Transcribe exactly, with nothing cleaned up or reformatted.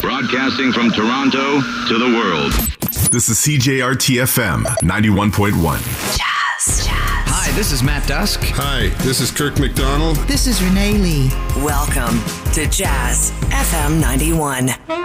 Broadcasting from Toronto to the world. This is C J R T F M ninety-one point one. Jazz, jazz. Hi, this is Matt Dusk. Hi, this is Kirk McDonald. This is Renee Lee. Welcome to Jazz F M ninety-one.